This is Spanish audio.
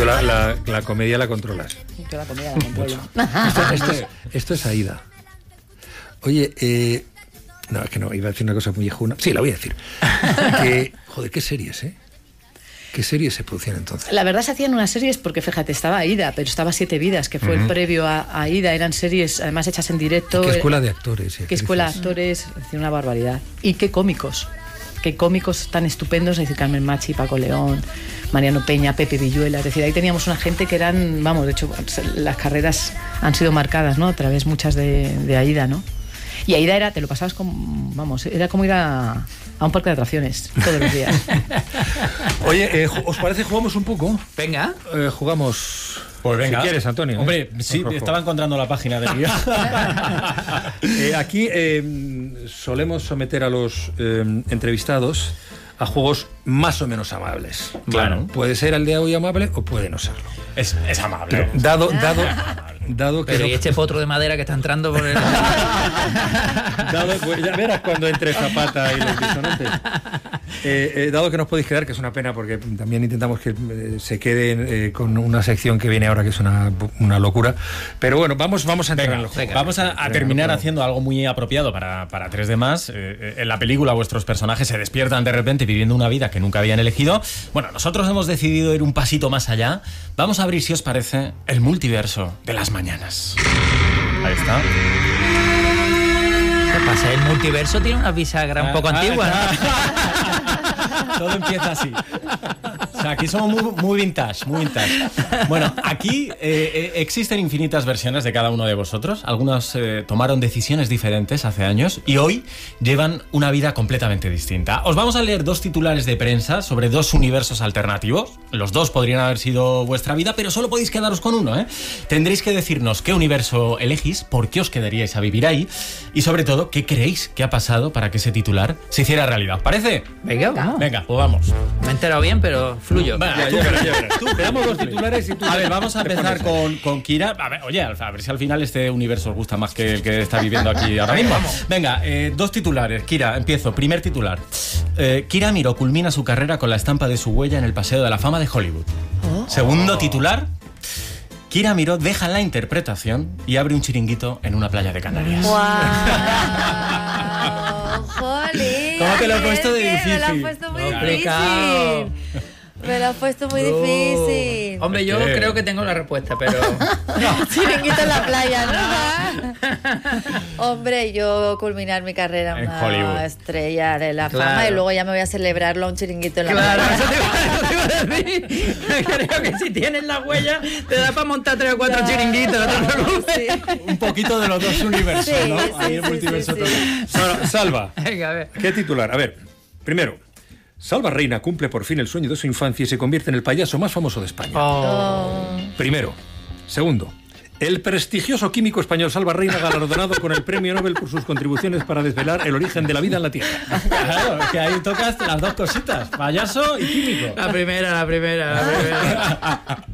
Tú la comedia la controlas. Yo la comedia la controlo. Esto es Aída. Oye, no, es que no, iba a decir una cosa muy viejuna. Sí, la voy a decir. Joder, qué series, ¿eh? ¿Qué series se producían entonces? La verdad se hacían unas series porque, fíjate, estaba Aída, pero estaba Siete Vidas, que fue el previo a Aída. Eran series, además, hechas en directo. ¿Qué escuela de actores? ¿Qué escuela de actores? Es decir, una barbaridad. Y qué cómicos. Qué cómicos tan estupendos. Es decir, Carmen Machi, Paco León, Mariano Peña, Pepe Villuela. Es decir, ahí teníamos una gente que eran... Vamos, de hecho, las carreras han sido marcadas, ¿no? A través muchas de Aída, ¿no? Y Aída era, te lo pasabas como... Vamos, era como ir a un parque de atracciones todos los días. Oye, ¿os parece jugamos un poco? Venga. Jugamos... Pues venga. Si quieres, Antonio. Hombre, sí, estaba encontrando la página de guía. Aquí solemos someter a los entrevistados a juegos más o menos amables. Claro. Puede ser el de hoy amable o puede no serlo. Es amable. Pero, dado que... Pero ¿y este potro de madera que está entrando por el...? Pues ya verás cuando entre Zapata y los disonantes. Dado que nos podéis quedar, que es una pena porque también intentamos que se queden con una sección que viene ahora que es una locura, pero bueno, vamos a entrar en el juego. Vamos a terminar haciendo algo muy apropiado para 3D más. En la película vuestros personajes se despiertan de repente viviendo una vida que nunca habían elegido. Bueno, nosotros hemos decidido ir un pasito más allá. Vamos a abrir, si os parece, el multiverso de las mañanas. Ahí está. ¿Qué pasa? El multiverso tiene una bisagra un poco antigua, ¿no? Todo empieza así. O sea, aquí somos muy vintage, muy vintage. Bueno, aquí existen infinitas versiones de cada uno de vosotros. Algunos tomaron decisiones diferentes hace años y hoy llevan una vida completamente distinta. Os vamos a leer 2 titulares de prensa sobre 2 universos alternativos. Los 2 podrían haber sido vuestra vida, pero solo podéis quedaros con uno, ¿eh? Tendréis que decirnos qué universo elegís, por qué os quedaríais a vivir ahí y, sobre todo, qué creéis que ha pasado para que ese titular se hiciera realidad. ¿Os parece? Venga, Venga, pues vamos. me he enterado bien, pero fluyo. Venga, Te damos 2 titulares y tú... A ver, vamos a empezar con Kira. A ver, oye, a ver si al final este universo os gusta más que el que está viviendo aquí ahora mismo. Venga, 2 titulares. Kira, empiezo. Primer titular. Kira Miró culmina su carrera con la estampa de su huella en el Paseo de la Fama de Hollywood. Segundo titular. Kira Miró deja la interpretación y abre un chiringuito en una playa de Canarias. ¡Wow! ¡Jolín! ¿Cómo te lo he puesto de difícil? Me lo has puesto muy Complicado. difícil. Me lo has puesto muy difícil. Hombre, yo creo que tengo la respuesta, pero... Chiringuito en la playa, ¿no? Hombre, yo culminar mi carrera en En Hollywood. una estrella de la Claro. fama y luego ya me voy a celebrarlo a un chiringuito en la Claro, playa. eso te iba a decir. Creo que si tienes la huella te da para montar 3 o 4 chiringuitos, no te preocupes. Sí. Un poquito de los 2 universos, Sí, ¿no? sí, Ahí el sí, multiverso sí, todo. sí. Bueno, Salva, Venga, a ver. ¿qué titular? A ver, primero, Salva Reina cumple por fin el sueño de su infancia y se convierte en el payaso más famoso de España. Primero. Segundo, el prestigioso químico español Salva Reina galardonado con el Premio Nobel por sus contribuciones para desvelar el origen de la vida en la Tierra. Claro, que ahí tocas las 2 cositas, payaso y químico. La primera.